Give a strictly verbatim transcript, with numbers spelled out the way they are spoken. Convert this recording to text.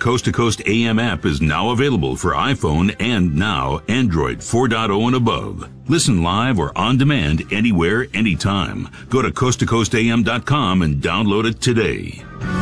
Coast to Coast A M app is now available for iPhone and now Android four point oh and above. Listen live or on demand anywhere, anytime. Go to coast to coast a m dot com and download it today.